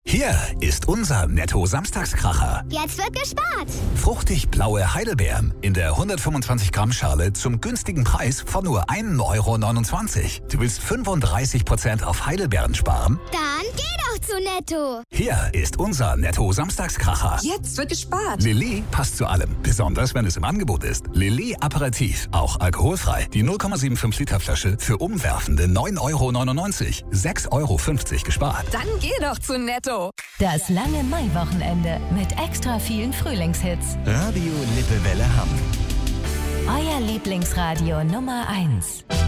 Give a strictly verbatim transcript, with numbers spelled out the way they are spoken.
Hier ist unser Netto-Samstagskracher. Jetzt wird gespart. Fruchtig blaue Heidelbeeren in der hundertfünfundzwanzig Gramm Schale zum günstigen Preis von nur ein Euro neunundzwanzig. Du willst fünfunddreißig Prozent auf Heidelbeeren sparen? Dann geh doch zu Netto. Hier ist unser Netto-Samstagskracher. Jetzt wird gespart. Lilly passt zu allem, besonders wenn es im Angebot ist. Lilly Aperitif, auch alkoholfrei. Die null Komma fünfundsiebzig Liter Flasche für umwerfende neun Euro neunundneunzig. sechs Euro fünfzig gespart. Dann geh doch zu Netto. Das lange Maiwochenende mit extra vielen Frühlingshits. Radio Lippewelle Hamm. Euer Lieblingsradio Nummer eins.